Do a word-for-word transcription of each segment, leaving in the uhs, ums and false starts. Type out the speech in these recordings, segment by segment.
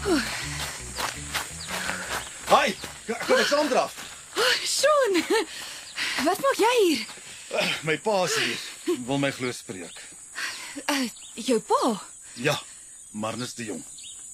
Hi, kom ek saam draf. Oh, Sean, wat maak jy hier? Uh, my pa is hier, wil my glo spreek. Uh, jou pa? Ja, Marnus de Jong.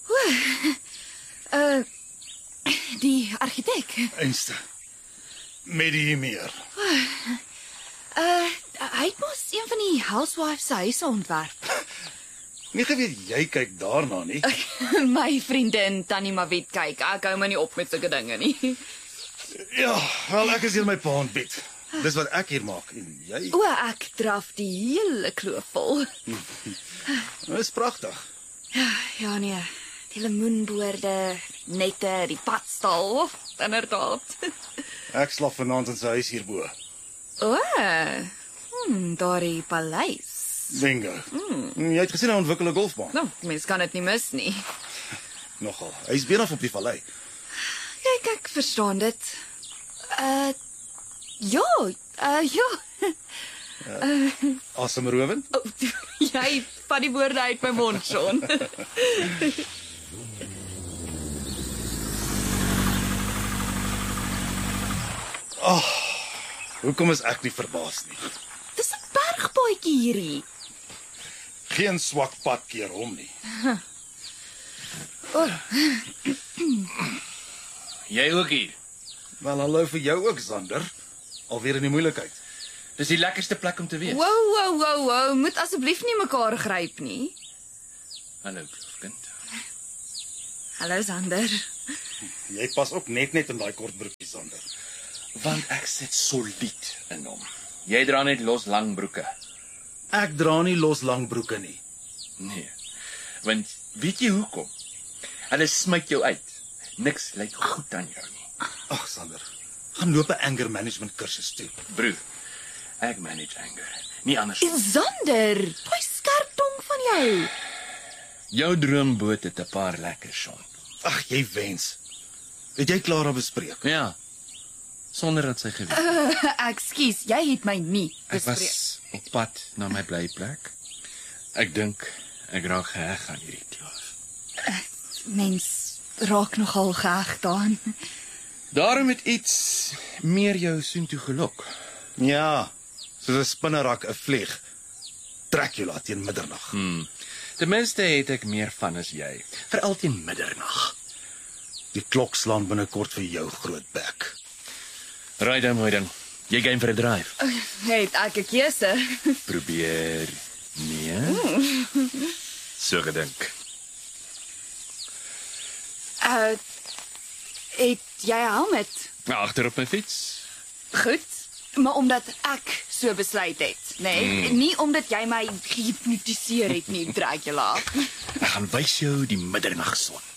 Uh, die argitek? Einste. Met die meer. Uh, hy het mos een van die housewives se huise ontwerp. Nie geweet jy kyk daarna nie. My vriendin Tannie Mawet kyk, ek hou my nie op met sulke dinge nie. Ja, wel ek is hier my pa ontbied. Dis wat ek hier maak en jy. O, ek draf die hele kloof vol. Dis pragtig. Ja, ja nee, die lemoenboorde, nette, die padstal, inderdaad. Ek slaap vanaand in sy huis hierbo. O, hmm, daar die paleis. Bingo. Mm. Jy het gesien hy ontwikkel 'n golfbaan. Nou, mens kan dit nie mis nie. Nogal. Hy's benaf op die vallei. Kyk, ek verstaan dit. Uh, ja, uh, ja. Asemrowend? Oh, jy vat die woorde uit my mond, Sean. Oh, hoekom is ek nie verbaas nie? Dis 'n bergpaadjie hierdie. Geen swak pad keer hom nie. Oh. Jy ook hier. Wel, hallo vir jou ook, Sander. Alweer in die moeilikheid. Dis die lekkerste plek om te wees. Wow, wow, wow, wow, moet asseblief nie mekaar gryp nie. Hallo, kloofkind. Hallo, Sander. Jy pas ook net net in daai kort broekie, Sander. Want ek sit solied in hom. Jy dra net los lang broeke. Ek dra nie los lang broeke nie. Nee. Want weet jy hoekom? Hulle smyt jou uit. Niks lyk goed aan jou nie. Ag, Sander. Gaan loop 'n anger management kursus toe. Broer, ek manage anger. Nie anders. Sander, daai skerp tong van jou. Jou droomboot het 'n paar lekker son. Ag, jy wens. Het jy Clara bespreek? Ja. Sonder dat sy geweet. Uh, ekskuus, jy het my nie Ek bespreek. was op pad na my blyplek. Ek dink ek raak geheg aan hierdie kloof. Mens raak nogal geheg daaraan. Daarom het iets meer jou soontoe gelok. Ja, soos 'n spinnerak 'n vlieg. Trek jou laat teen middernag. Hmm. Ten minste het ek meer van as jy, veral teen middernag. Die klok slaan binnekort vir jou groot bek. Raai dan mooi ding. Jy gaan vir 'n drive. Het ek 'n keuse? Probeer. Nee. So gedink. Uh, het jy 'n helmet? Agter op my fiets. Goed, maar omdat ek so besluit het, nê? Nee? Mm. Nie omdat jy my gehipnotiseer het nie, Dracula. Ek gaan wys jou die middernagson.